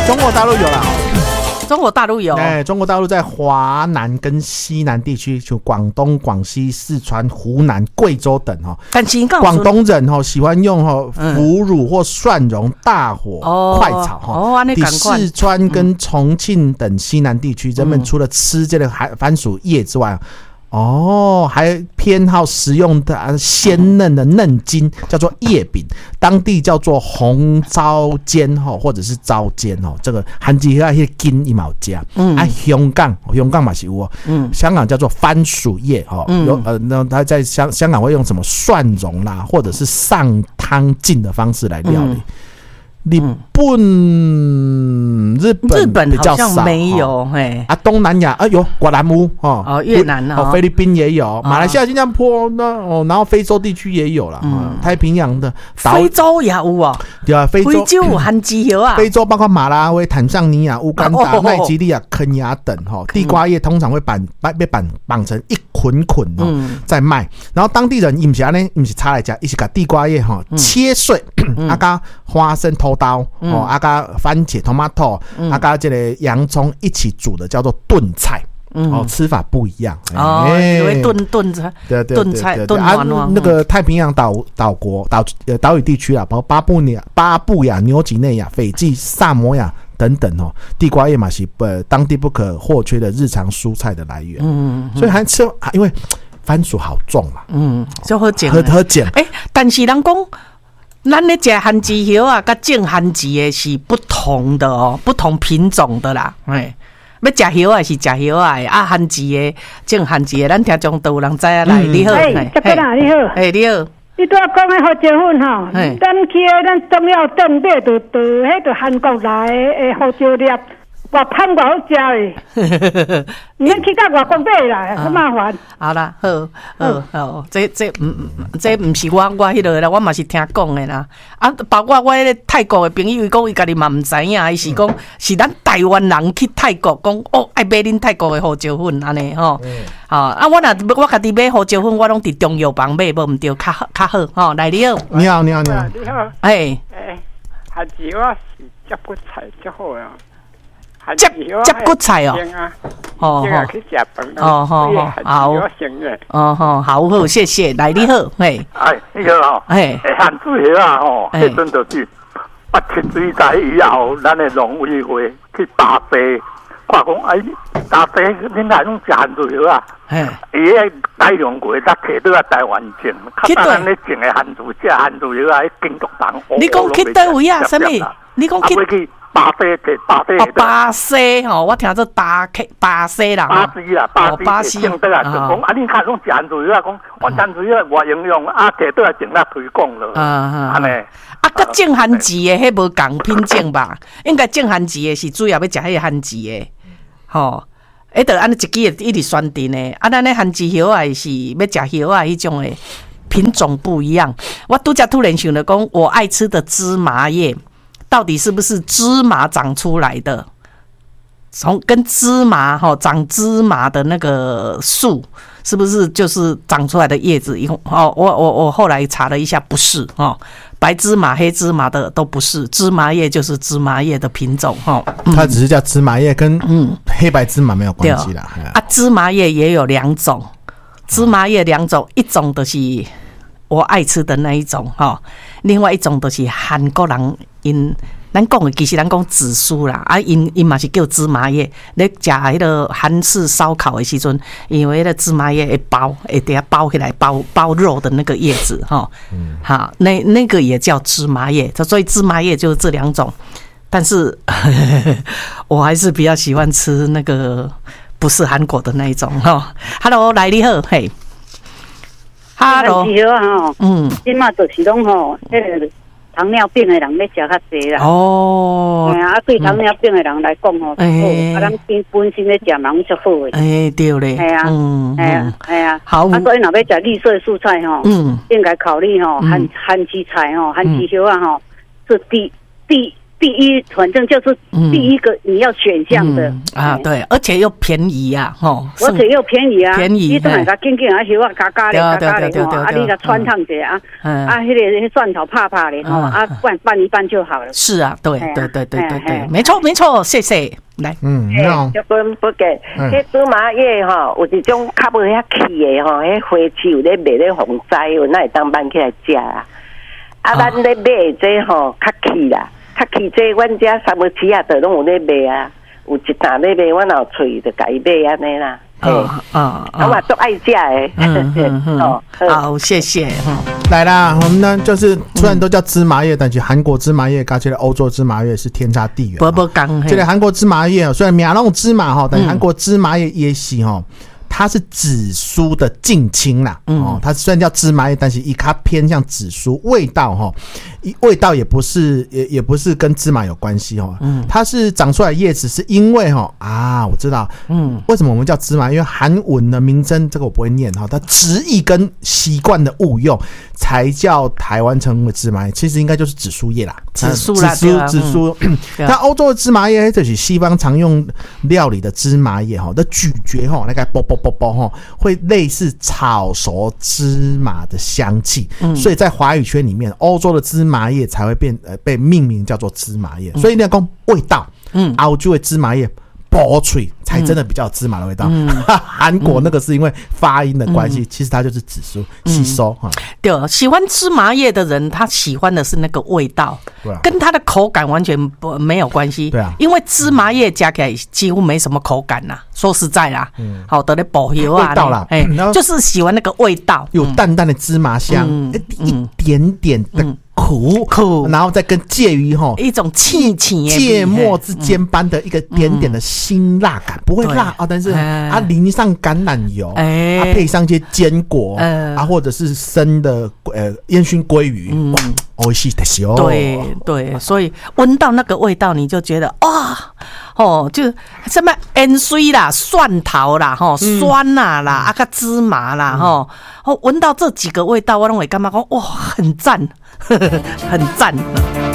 中国大陆有啦。 中国大陆有， 中国大陆在华南跟西南地区，就广东、广西、四川、湖南、贵州等广东人喜欢用腐乳或蒜蓉大火快炒比四川跟重庆等西南地区，人们除了吃这个番薯叶之外，还偏好食用的鲜嫩的嫩筋，叫做叶饼，当地叫做红糟煎或者是糟煎这个韩籍那些筋一毛价，香港嘛是有香港叫做番薯叶他在香港会用什么蒜蓉啦，或者是上汤浸的方式来料理。日本比较少， 好像没有东南亚有越南屋越南菲律宾也有，马来西亚、新加坡然后非洲地区也有啦，太平洋的非洲也有对啊，非洲有番薯叶啊， 非洲包括马拉维、坦桑尼亚、乌干达、奈及利亚、肯亚等地瓜叶通常会被绑成一捆在卖，然后当地人不是插来吃，一起把地瓜叶切碎，加花生头刀加番茄 tomato 加这个洋葱一起煮的叫做炖菜。吃法不一样炖菜， 对炖那个太平洋岛屿地区包括巴布亚、纽几内亚、斐济、萨摩亚等等地瓜叶嘛是当地不可或缺的日常蔬菜的来源。所以还吃，因为番薯好重嘛， 就好捡但是人讲咱咧吃番薯叶跟种番薯的是不同的不同品种的啦。要吃叶的是吃叶的，番薯的种番薯的，咱听众都有人知啊。来，你好， 这个啦，你好， 你好。 你拄讲的胡椒粉咱去咱中药店买就韩国来的胡椒粒。我香偌好食诶，免去到外国买啦，好麻烦。 好啦，好，这不是我迄个啦，我嘛是听讲的啦。包括我迄个泰国的朋友，伊讲伊家己嘛唔知影，伊是讲是咱台湾人去泰国讲爱买恁泰国的胡椒粉安尼我我家己买胡椒粉，我拢伫中药房买，无唔对，较好来你好， 你好， 你好，番薯我是接骨菜最好啊。 接骨菜好， 好，谢谢，来你好， 你好番薯叶迄阵就是7水在以后，咱的农委会去打地，看讲打地恁来拢食番薯叶伊个大量过，咱摕倒来台湾种，较早咱咧种的番薯叶迄金竹塘。 你讲去倒位啊？什么？你讲去？巴西我听做巴西啦， 巴西种倒来就讲你看讲食番薯叶讲，我番薯叶偌营养摕倒来种来推广咯，安尼。 甲种番薯的迄无共品种吧？应该种番薯的是主要要食迄个番薯的，就安尼一支一直宣传的。咱咧番薯叶是要食叶迄种的品种不一样。我拄则突然想到讲，我爱吃的芝麻叶。到底是不是芝麻长出来的？跟芝麻长芝麻的那个树，是不是就是长出来的叶子？我后来查了一下，不是白芝麻、黑芝麻的都不是，芝麻叶就是芝麻叶的品种它只是叫芝麻叶，跟黑白芝麻没有关系啦。 芝麻叶也有2种，芝麻叶2种，一种就是我爱吃的那一种另外一种就是韩国人咱讲的其实咱讲紫苏啦，因嘛是叫芝麻叶。咧食迄个韩式烧烤的时阵，因为迄个芝麻叶会底下包起来包肉的那个叶子好，那个也叫芝麻叶，所以芝麻叶就是这2种。但是我还是比较喜欢吃那个不是韩国的那一种Hello， 来你好，嘿。Hello， 今嘛就是拢迄个糖尿病的人咧食较济啦。对糖尿病的人来讲咱本身咧食嘛拢足好诶。 对咧。好。 所以若要食绿色蔬菜应该考虑番薯菜番薯叶是第一，反正就是第一个你要选项的对，而且又便宜啊， 而且又便宜啊， 便宜， 你都买个紧紧啊，小啊加加咧，啊，你个穿烫者啊，那个蒜头拍拍咧，拌一拌就好了。 是啊，对，没错，谢谢。来， 就分不给。迄芝麻叶有一种较无遐气的迄花市有咧卖咧红栽，有那会当搬起来食啊。咱咧买这较气啦。较气这，阮遮三无市啊，都拢有咧卖啊，有一担咧卖，阮后喙就家己买安尼啦。我嘛足爱食的。 好，谢谢。 来啦，我们呢就是虽然都叫芝麻叶，但是韩国芝麻叶跟这个欧洲芝麻叶是天差地远。 不讲， 这个韩国芝麻叶虽然名那种芝麻哈，但是韩国芝麻叶也是哈。它是紫苏的近亲啦，它虽然叫芝麻叶，但是它偏向紫苏，味道也不是跟芝麻有关系它是长出来的叶子是因为我知道，为什么我们叫芝麻？因为韩文的名称这个我不会念它直译跟习惯的误用才叫台湾称为芝麻叶，其实应该就是紫苏叶啦， 紫苏。 那欧洲的芝麻叶就是西方常用料理的芝麻叶的咀嚼那个会类似炒熟芝麻的香气，所以在华语圈里面，欧洲的芝麻叶才会被命名叫做芝麻叶。所以你要讲味道，欧洲的芝麻叶薄脆才真的比较有芝麻的味道。韩国那个是因为发音的关系，其实它就是紫苏吸收。 对，喜欢芝麻叶的人，他喜欢的是那个味道，跟他的口感完全没有关系。 对啊， 因为芝麻叶加起来几乎没什么口感啦。说实在啦，好的嘞，保油啊， 味道啦， 就是喜欢那个味道， 有淡淡的芝麻香，一点点的苦，然后再跟介于一种芥末之间般的一个点点的辛辣感，不会辣但是淋上橄榄油，配上一些坚果或者是生的烟熏鲑鱼，美味しいですよ。 对，所以闻到那个味道，你就觉得就什么盐水啦、蒜头啦、酸啦、芝麻啦，闻到这几个味道，我都会感觉很赞，很赞。